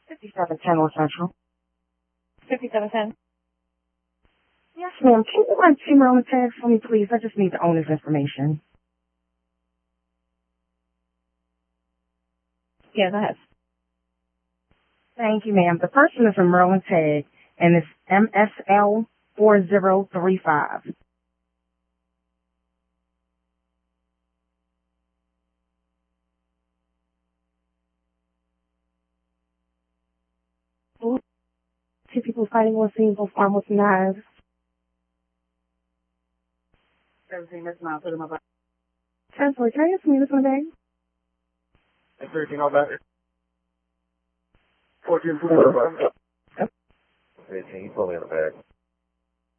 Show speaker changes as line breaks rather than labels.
5710 North Central.
5710.
Yes, ma'am. Can you run 2 Maryland tags for me, please? I just need the owner's information.
Yeah, go ahead.
Thank you, ma'am. The first one is a Maryland tag, and it's MSL4035. Two people fighting on scene, both armed with knives. 17 minutes now, put in my back. Chancellor, can I get some units on the bag?
13 all back. 14 4. 18, you put me in the bag.